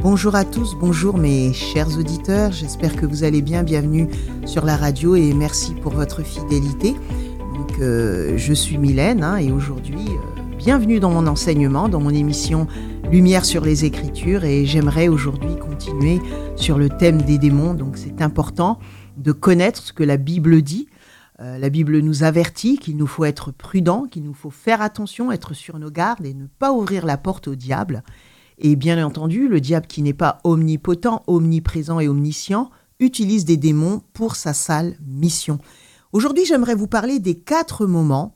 Bonjour à tous, bonjour mes chers auditeurs, j'espère que vous allez bien, bienvenue sur la radio et merci pour votre fidélité. Donc, je suis Mylène et aujourd'hui, bienvenue dans mon enseignement, dans mon émission Lumière sur les Écritures et j'aimerais aujourd'hui continuer sur le thème des démons. Donc c'est important de connaître ce que la Bible dit. La Bible nous avertit qu'il nous faut être prudent, qu'il nous faut faire attention, être sur nos gardes et ne pas ouvrir la porte au diable. Et bien entendu, le diable qui n'est pas omnipotent, omniprésent et omniscient, utilise des démons pour sa sale mission. Aujourd'hui, j'aimerais vous parler des 4 moments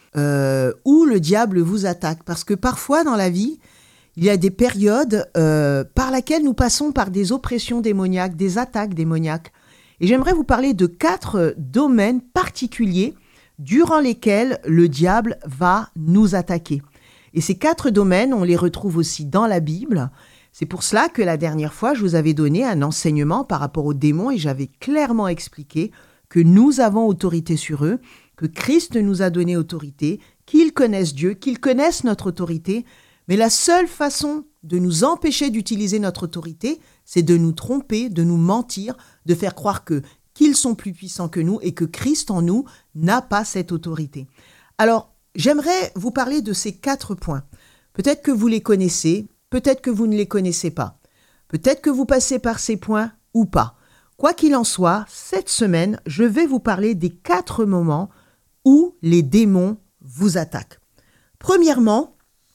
où le diable vous attaque. Parce que parfois dans la vie, il y a des périodes par lesquelles nous passons par des oppressions démoniaques, des attaques démoniaques. Et j'aimerais vous parler de 4 domaines particuliers durant lesquels le diable va nous attaquer. Et ces 4 domaines, on les retrouve aussi dans la Bible. C'est pour cela que la dernière fois, je vous avais donné un enseignement par rapport aux démons et j'avais clairement expliqué que nous avons autorité sur eux, que Christ nous a donné autorité, qu'ils connaissent Dieu, qu'ils connaissent notre autorité. Mais la seule façon de nous empêcher d'utiliser notre autorité, c'est de nous tromper, de nous mentir, de faire croire qu'ils sont plus puissants que nous et que Christ en nous n'a pas cette autorité. Alors, j'aimerais vous parler de ces 4 points. Peut-être que vous les connaissez, peut-être que vous ne les connaissez pas. Peut-être que vous passez par ces points ou pas. Quoi qu'il en soit, cette semaine, je vais vous parler des 4 moments où les démons vous attaquent. Premièrement,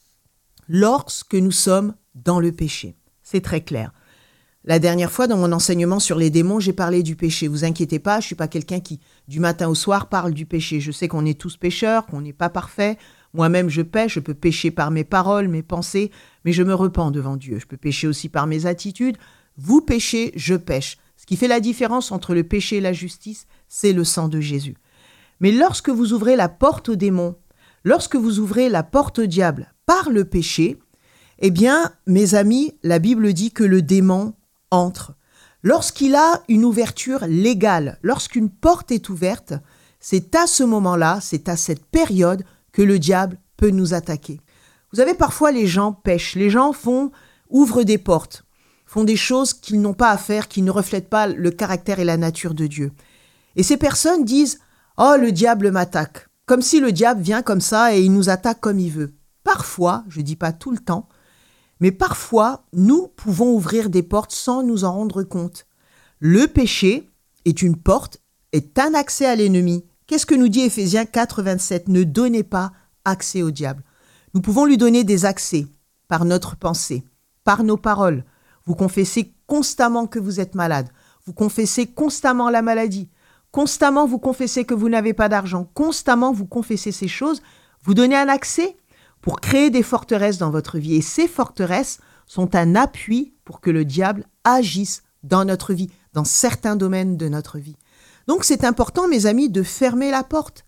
lorsque nous sommes dans le péché. C'est très clair. La dernière fois, dans mon enseignement sur les démons, j'ai parlé du péché. Vous inquiétez pas, je suis pas quelqu'un qui, du matin au soir, parle du péché. Je sais qu'on est tous pécheurs, qu'on n'est pas parfaits. Moi-même, je pêche. Je peux pécher par mes paroles, mes pensées, mais je me repens devant Dieu. Je peux pécher aussi par mes attitudes. Vous péchez, je pêche. Ce qui fait la différence entre le péché et la justice, c'est le sang de Jésus. Mais lorsque vous ouvrez la porte aux démons, lorsque vous ouvrez la porte au diable par le péché, eh bien, mes amis, la Bible dit que le démon entre. Lorsqu'il a une ouverture légale, lorsqu'une porte est ouverte, c'est à ce moment-là, c'est à cette période que le diable peut nous attaquer. Vous savez, parfois les gens pêchent, les gens ouvrent des portes, font des choses qu'ils n'ont pas à faire, qui ne reflètent pas le caractère et la nature de Dieu. Et ces personnes disent « Oh, le diable m'attaque », comme si le diable vient comme ça et il nous attaque comme il veut. Parfois, je ne dis pas tout le temps, mais parfois, nous pouvons ouvrir des portes sans nous en rendre compte. Le péché est une porte, est un accès à l'ennemi. Qu'est-ce que nous dit Éphésiens 4, 27 ? Ne donnez pas accès au diable. Nous pouvons lui donner des accès par notre pensée, par nos paroles. Vous confessez constamment que vous êtes malade. Vous confessez constamment la maladie. Constamment, vous confessez que vous n'avez pas d'argent. Constamment, vous confessez ces choses. Vous donnez un accès pour créer des forteresses dans votre vie. Et ces forteresses sont un appui pour que le diable agisse dans notre vie, dans certains domaines de notre vie. Donc c'est important, mes amis, de fermer la porte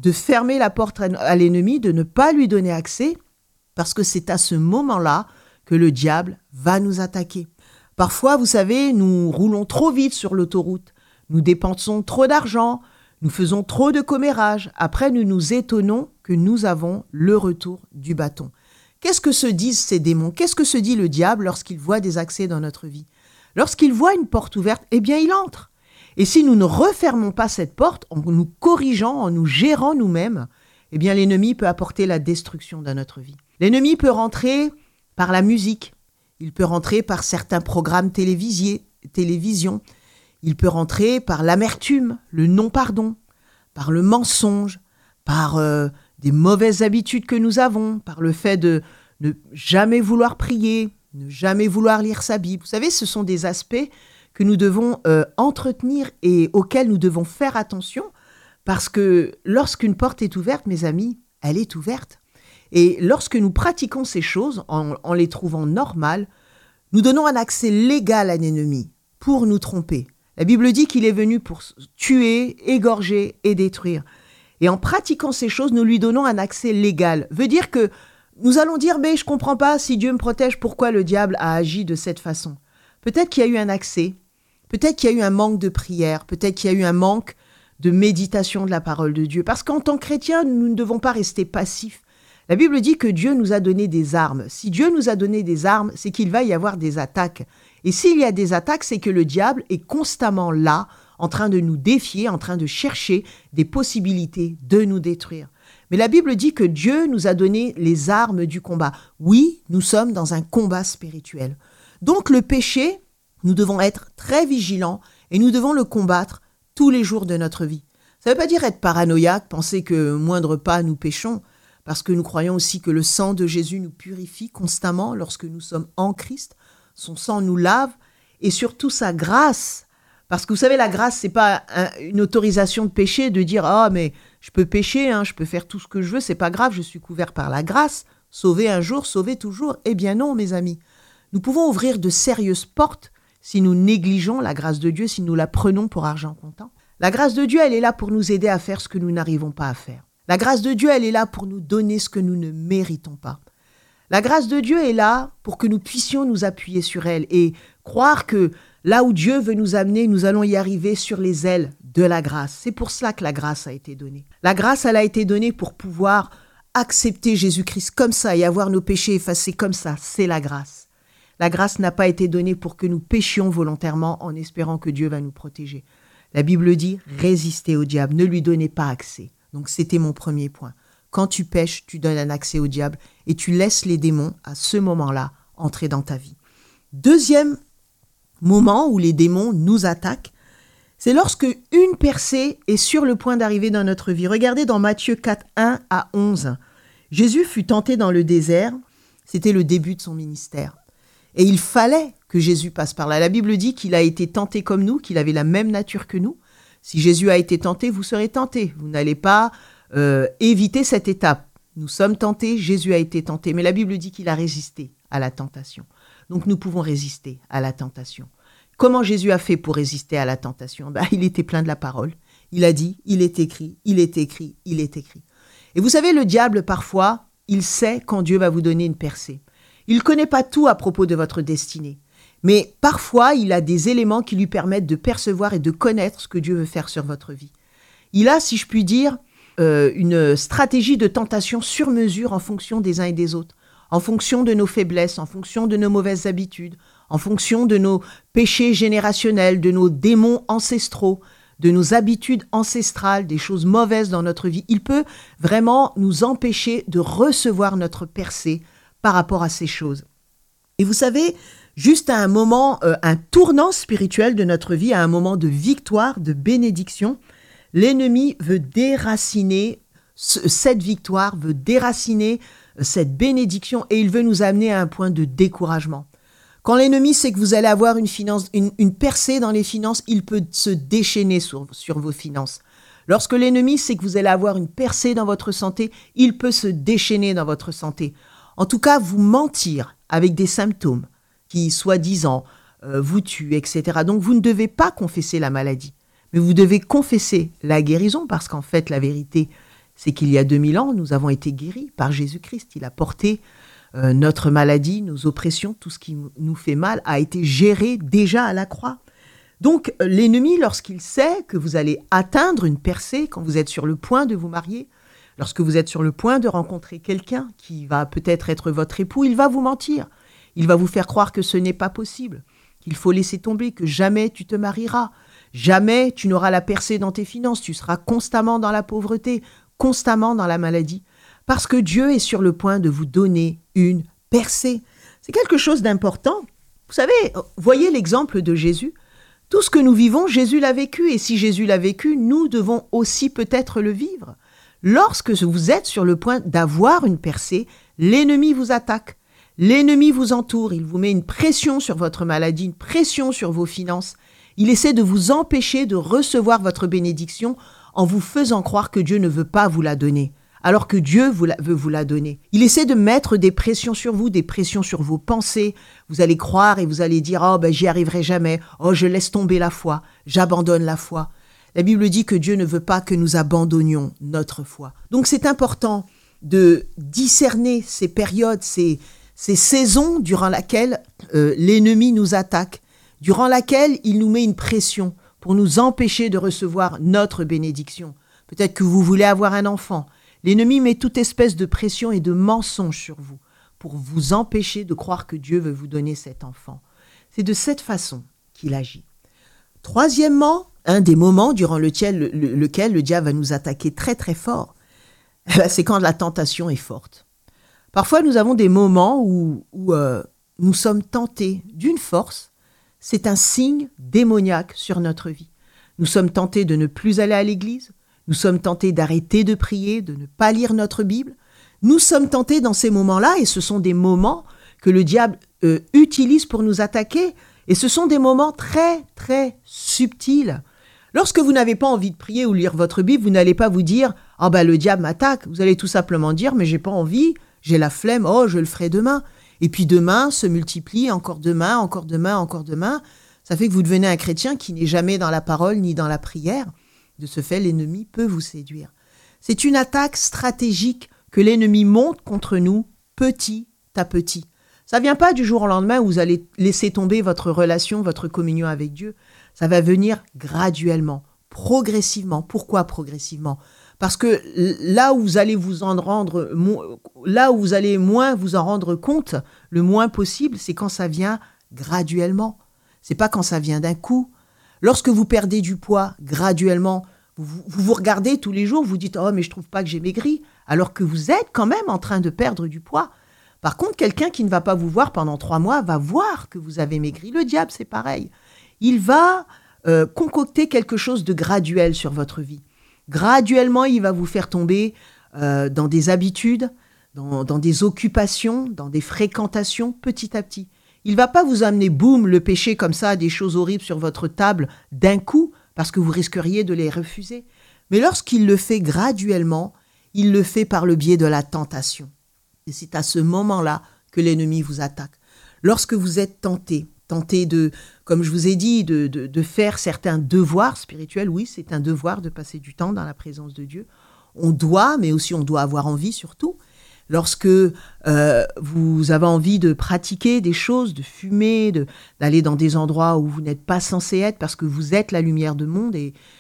à l'ennemi, de ne pas lui donner accès, parce que c'est à ce moment-là que le diable va nous attaquer. Parfois, vous savez, nous roulons trop vite sur l'autoroute, nous dépensons trop d'argent, nous faisons trop de commérages. Après, nous nous étonnons que nous avons le retour du bâton. Qu'est-ce que se disent ces démons ? Qu'est-ce que se dit le diable lorsqu'il voit des accès dans notre vie ? Lorsqu'il voit une porte ouverte, eh bien, il entre. Et si nous ne refermons pas cette porte, en nous corrigeant, en nous gérant nous-mêmes, eh bien, l'ennemi peut apporter la destruction dans notre vie. L'ennemi peut rentrer par la musique. Il peut rentrer par certains programmes télévision. Il peut rentrer par l'amertume, le non-pardon, par le mensonge, par des mauvaises habitudes que nous avons, par le fait de ne jamais vouloir prier, ne jamais vouloir lire sa Bible. Vous savez, ce sont des aspects que nous devons entretenir et auxquels nous devons faire attention parce que lorsqu'une porte est ouverte, mes amis, elle est ouverte. Et lorsque nous pratiquons ces choses en les trouvant normales, nous donnons un accès légal à l'ennemi pour nous tromper. La Bible dit qu'il est venu pour tuer, égorger et détruire. Et en pratiquant ces choses, nous lui donnons un accès légal. Veut dire que nous allons dire, mais je ne comprends pas, si Dieu me protège, pourquoi le diable a agi de cette façon ? Peut-être qu'il y a eu un accès, peut-être qu'il y a eu un manque de prière, peut-être qu'il y a eu un manque de méditation de la parole de Dieu. Parce qu'en tant que chrétiens, nous ne devons pas rester passifs. La Bible dit que Dieu nous a donné des armes. Si Dieu nous a donné des armes, c'est qu'il va y avoir des attaques. Et s'il y a des attaques, c'est que le diable est constamment là, en train de nous défier, en train de chercher des possibilités de nous détruire. Mais la Bible dit que Dieu nous a donné les armes du combat. Oui, nous sommes dans un combat spirituel. Donc le péché, nous devons être très vigilants et nous devons le combattre tous les jours de notre vie. Ça ne veut pas dire être paranoïaque, penser que moindre pas nous péchons, parce que nous croyons aussi que le sang de Jésus nous purifie constamment lorsque nous sommes en Christ. Son sang nous lave et surtout sa grâce. Parce que vous savez, la grâce, c'est pas une autorisation de pécher, de dire « Ah, mais je peux pécher, je peux faire tout ce que je veux, c'est pas grave, je suis couvert par la grâce. Sauvé un jour, sauvé toujours. » Eh bien non, mes amis. Nous pouvons ouvrir de sérieuses portes si nous négligeons la grâce de Dieu, si nous la prenons pour argent comptant. La grâce de Dieu, elle est là pour nous aider à faire ce que nous n'arrivons pas à faire. La grâce de Dieu, elle est là pour nous donner ce que nous ne méritons pas. La grâce de Dieu est là pour que nous puissions nous appuyer sur elle et croire que là où Dieu veut nous amener, nous allons y arriver sur les ailes de la grâce. C'est pour cela que la grâce a été donnée. La grâce, elle a été donnée pour pouvoir accepter Jésus-Christ comme ça et avoir nos péchés effacés comme ça. C'est la grâce. La grâce n'a pas été donnée pour que nous péchions volontairement en espérant que Dieu va nous protéger. La Bible dit « Résistez au diable, ne lui donnez pas accès ». Donc c'était mon premier point. Quand tu pèches, tu donnes un accès au diable et tu laisses les démons, à ce moment-là, entrer dans ta vie. Deuxième moment où les démons nous attaquent, c'est lorsque une percée est sur le point d'arriver dans notre vie. Regardez dans Matthieu 4, 1 à 11. Jésus fut tenté dans le désert, c'était le début de son ministère. Et il fallait que Jésus passe par là. La Bible dit qu'il a été tenté comme nous, qu'il avait la même nature que nous. Si Jésus a été tenté, vous serez tentés. Vous n'allez pas éviter cette étape. Nous sommes tentés, Jésus a été tenté. Mais la Bible dit qu'il a résisté à la tentation. Donc nous pouvons résister à la tentation. Comment Jésus a fait pour résister à la tentation ? Il était plein de la parole. Il a dit, il est écrit, il est écrit, il est écrit. Et vous savez, le diable, parfois, il sait quand Dieu va vous donner une percée. Il ne connaît pas tout à propos de votre destinée. Mais parfois, il a des éléments qui lui permettent de percevoir et de connaître ce que Dieu veut faire sur votre vie. Il a, si je puis dire, une stratégie de tentation sur mesure en fonction des uns et des autres, en fonction de nos faiblesses, en fonction de nos mauvaises habitudes, en fonction de nos péchés générationnels, de nos démons ancestraux, de nos habitudes ancestrales, des choses mauvaises dans notre vie. Il peut vraiment nous empêcher de recevoir notre percée par rapport à ces choses. Et vous savez, juste à un moment, un tournant spirituel de notre vie, à un moment de victoire, de bénédiction, l'ennemi veut déraciner cette victoire, veut déraciner cette bénédiction et il veut nous amener à un point de découragement. Quand l'ennemi sait que vous allez avoir une percée dans les finances, il peut se déchaîner sur vos finances. Lorsque l'ennemi sait que vous allez avoir une percée dans votre santé, il peut se déchaîner dans votre santé. En tout cas, vous mentir avec des symptômes qui, soi-disant, vous tuent, etc. Donc, vous ne devez pas confesser la maladie, mais vous devez confesser la guérison parce qu'en fait, la vérité, c'est qu'il y a 2000 ans, nous avons été guéris par Jésus-Christ. Il a porté notre maladie, nos oppressions, tout ce qui nous fait mal a été géré déjà à la croix. Donc, l'ennemi, lorsqu'il sait que vous allez atteindre une percée quand vous êtes sur le point de vous marier, lorsque vous êtes sur le point de rencontrer quelqu'un qui va peut-être être votre époux, il va vous mentir. Il va vous faire croire que ce n'est pas possible, qu'il faut laisser tomber, que jamais tu te marieras, jamais tu n'auras la percée dans tes finances, tu seras constamment dans la pauvreté, constamment dans la maladie, parce que Dieu est sur le point de vous donner une percée. C'est quelque chose d'important. Vous savez, voyez l'exemple de Jésus. Tout ce que nous vivons, Jésus l'a vécu, et si Jésus l'a vécu, nous devons aussi peut-être le vivre. Lorsque vous êtes sur le point d'avoir une percée, l'ennemi vous attaque. L'ennemi vous entoure, il vous met une pression sur votre maladie, une pression sur vos finances. Il essaie de vous empêcher de recevoir votre bénédiction en vous faisant croire que Dieu ne veut pas vous la donner, alors que Dieu veut vous la donner. Il essaie de mettre des pressions sur vous, des pressions sur vos pensées. Vous allez croire et vous allez dire « Oh, j'y arriverai jamais. Oh, je laisse tomber la foi. J'abandonne la foi. » La Bible dit que Dieu ne veut pas que nous abandonnions notre foi. Donc c'est important de discerner ces périodes, ces saisons durant lesquelles l'ennemi nous attaque, durant laquelle il nous met une pression pour nous empêcher de recevoir notre bénédiction. Peut-être que vous voulez avoir un enfant L'ennemi met toute espèce de pression et de mensonge sur vous pour vous empêcher de croire que Dieu veut vous donner cet enfant. C'est de cette façon qu'il agit. Troisièmement, un des moments durant lequel le diable va nous attaquer très très fort, c'est quand la tentation est forte. Parfois, nous avons des moments où nous sommes tentés d'une force. C'est un signe démoniaque sur notre vie. Nous sommes tentés de ne plus aller à l'église. Nous sommes tentés d'arrêter de prier, de ne pas lire notre Bible. Nous sommes tentés dans ces moments-là, et ce sont des moments que le diable utilise pour nous attaquer. Et ce sont des moments très, très subtils. Lorsque vous n'avez pas envie de prier ou lire votre Bible, vous n'allez pas vous dire « Ah ben le diable m'attaque ». Vous allez tout simplement dire « Mais j'ai pas envie, j'ai la flemme, oh je le ferai demain ». Et puis demain se multiplie, encore demain, encore demain, encore demain. Ça fait que vous devenez un chrétien qui n'est jamais dans la parole ni dans la prière. De ce fait, l'ennemi peut vous séduire. C'est une attaque stratégique que l'ennemi monte contre nous petit à petit. Ça ne vient pas du jour au lendemain où vous allez laisser tomber votre relation, votre communion avec Dieu. Ça va venir graduellement, progressivement. Pourquoi progressivement ? Parce que là où vous allez moins vous en rendre compte, le moins possible, c'est quand ça vient graduellement. C'est pas quand ça vient d'un coup. Lorsque vous perdez du poids graduellement, vous regardez tous les jours, vous dites « Oh, mais je trouve pas que j'ai maigri », alors que vous êtes quand même en train de perdre du poids. Par contre, quelqu'un qui ne va pas vous voir pendant 3 mois va voir que vous avez maigri. Le diable, c'est pareil. Il va concocter quelque chose de graduel sur votre vie. Graduellement, il va vous faire tomber dans des habitudes, dans des occupations, dans des fréquentations, petit à petit. Il ne va pas vous amener, boum, le péché comme ça, des choses horribles sur votre table d'un coup, parce que vous risqueriez de les refuser. Mais lorsqu'il le fait graduellement, il le fait par le biais de la tentation. Et c'est à ce moment-là que l'ennemi vous attaque. Lorsque vous êtes tenté de, comme je vous ai dit, de faire certains devoirs spirituels, oui, c'est un devoir de passer du temps dans la présence de Dieu. On doit, mais aussi on doit avoir envie surtout. Lorsque vous avez envie de pratiquer des choses, de fumer, d'aller dans des endroits où vous n'êtes pas censé être parce que vous êtes la lumière du monde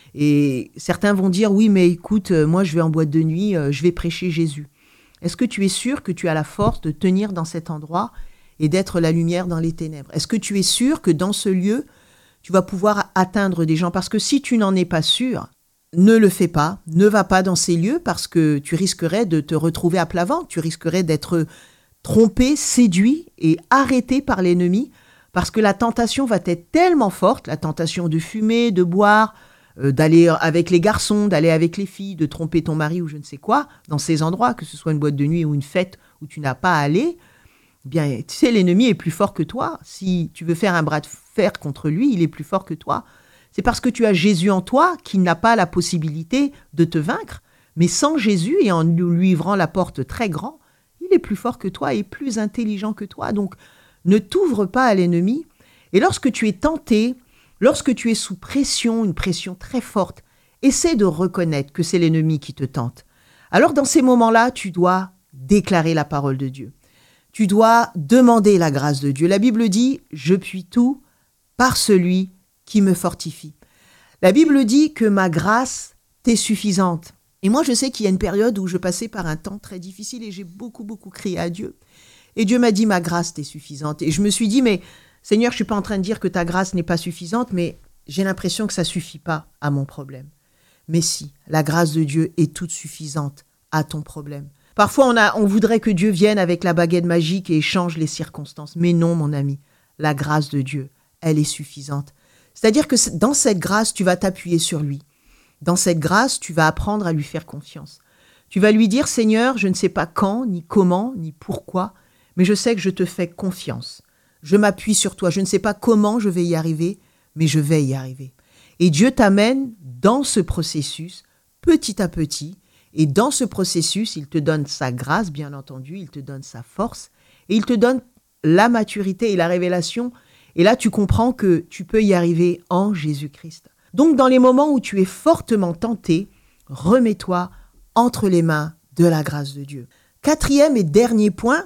et certains vont dire « Oui, mais écoute, moi je vais en boîte de nuit, je vais prêcher Jésus ». Est-ce que tu es sûr que tu as la force de tenir dans cet endroit et d'être la lumière dans les ténèbres ? Est-ce que tu es sûr que dans ce lieu, tu vas pouvoir atteindre des gens ? Parce que si tu n'en es pas sûr, ne le fais pas, ne va pas dans ces lieux parce que tu risquerais de te retrouver à plat ventre, tu risquerais d'être trompé, séduit et arrêté par l'ennemi parce que la tentation va être tellement forte, la tentation de fumer, de boire, d'aller avec les garçons, d'aller avec les filles, de tromper ton mari ou je ne sais quoi, dans ces endroits, que ce soit une boîte de nuit ou une fête où tu n'as pas à aller, eh bien, tu sais, l'ennemi est plus fort que toi. Si tu veux faire un bras de fer contre lui, il est plus fort que toi. C'est parce que tu as Jésus en toi qu'il n'a pas la possibilité de te vaincre. Mais sans Jésus et en lui ouvrant la porte très grand, il est plus fort que toi et plus intelligent que toi. Donc, ne t'ouvre pas à l'ennemi. Et lorsque tu es tenté, lorsque tu es sous pression, une pression très forte, essaie de reconnaître que c'est l'ennemi qui te tente. Alors, dans ces moments-là, tu dois déclarer la parole de Dieu. Tu dois demander la grâce de Dieu. La Bible dit « Je puis tout par celui qui me fortifie ». La Bible dit que ma grâce t'est suffisante. Et moi, je sais qu'il y a une période où je passais par un temps très difficile et j'ai beaucoup crié à Dieu. Et Dieu m'a dit « Ma grâce t'est suffisante ». Et je me suis dit « Mais Seigneur, je ne suis pas en train de dire que ta grâce n'est pas suffisante, mais j'ai l'impression que ça ne suffit pas à mon problème. » Mais si, la grâce de Dieu est toute suffisante à ton problème. Parfois, on voudrait que Dieu vienne avec la baguette magique et change les circonstances. Mais non, mon ami, la grâce de Dieu, elle est suffisante. C'est-à-dire que dans cette grâce, tu vas t'appuyer sur lui. Dans cette grâce, tu vas apprendre à lui faire confiance. Tu vas lui dire, Seigneur, je ne sais pas quand, ni comment, ni pourquoi, mais je sais que je te fais confiance. Je m'appuie sur toi. Je ne sais pas comment je vais y arriver, mais je vais y arriver. Et Dieu t'amène dans ce processus, petit à petit. Et dans ce processus, il te donne sa grâce, bien entendu, il te donne sa force, et il te donne la maturité et la révélation. Et là, tu comprends que tu peux y arriver en Jésus-Christ. Donc, dans les moments où tu es fortement tenté, remets-toi entre les mains de la grâce de Dieu. 4e et dernier point,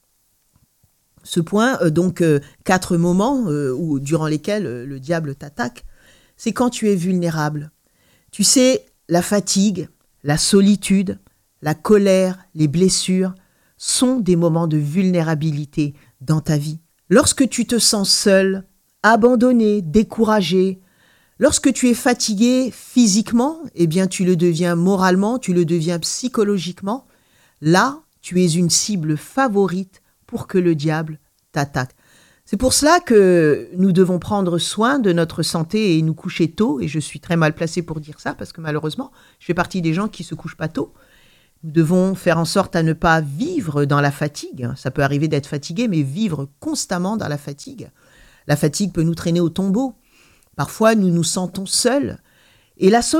ce point, 4 moments durant lesquels le diable t'attaque, c'est quand tu es vulnérable. Tu sais, la fatigue, la solitude, la colère, les blessures sont des moments de vulnérabilité dans ta vie. Lorsque tu te sens seul, abandonné, découragé, lorsque tu es fatigué physiquement, eh bien tu le deviens moralement, tu le deviens psychologiquement. Là, tu es une cible favorite pour que le diable t'attaque. C'est pour cela que nous devons prendre soin de notre santé et nous coucher tôt. Et je suis très mal placée pour dire ça parce que malheureusement, je fais partie des gens qui se couchent pas tôt. Nous devons faire en sorte à ne pas vivre dans la fatigue. Ça peut arriver d'être fatigué, mais vivre constamment dans la fatigue. La fatigue peut nous traîner au tombeau. Parfois, nous nous sentons seuls. Et la